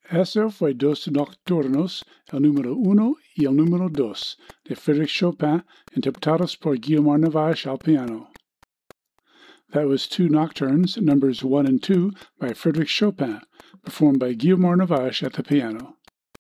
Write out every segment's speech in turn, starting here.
Eso fue dos nocturnos, el número 1 y el número 2, de Frédéric Chopin, interpretados por Guillaume Navache al piano. That was two nocturnes, numbers 1 and 2, by Frédéric Chopin, performed by Guillaume Navache at the piano.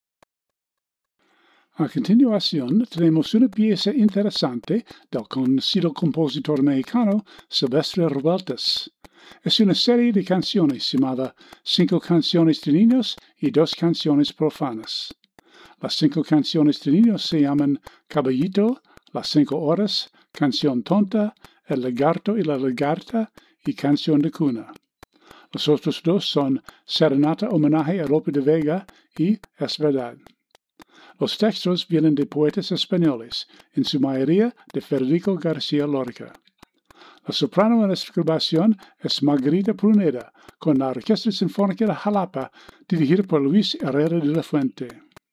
A continuación, tenemos una pieza interesante del conocido compositor mexicano Silvestre Revueltas. Es una serie de canciones llamada 5 canciones de niños y 2 canciones profanas. Las 5 canciones de niños se llaman Caballito, Las 5 horas, Canción tonta, El lagarto y la lagarta y Canción de cuna. Los otros 2 son Serenata homenaje a Lope de Vega y Es verdad. Los textos vienen de poetas españoles, en su mayoría de Federico García Lorca. La soprano en esta grabación es Margarita Pruneda, con la Orquesta Sinfónica de Jalapa, dirigida por Luis Herrera de la Fuente.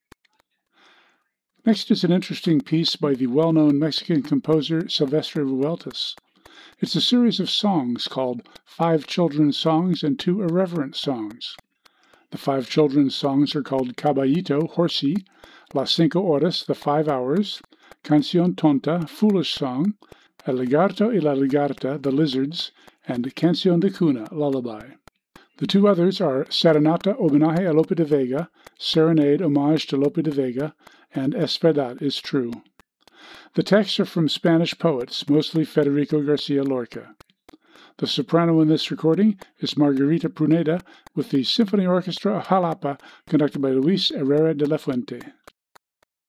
Next is an interesting piece by the well-known Mexican composer Silvestre Revueltas. It's a series of songs called 5 Children's Songs and 2 Irreverent Songs. The 5 children's songs are called Caballito, Horsey, Las 5 Horas, the 5 Hours, Canción Tonta, Foolish Song, El Lagarto y la Lagarta, the Lizards, and Canción de Cuna, Lullaby. The 2 others are Serenata Homenaje a Lope de Vega, Serenade Homage to Lope de Vega, and Es Verdad, is True. The texts are from Spanish poets, mostly Federico García Lorca. The soprano in this recording is Margarita Pruneda with the Symphony Orchestra of Jalapa, conducted by Luis Herrera de la Fuente.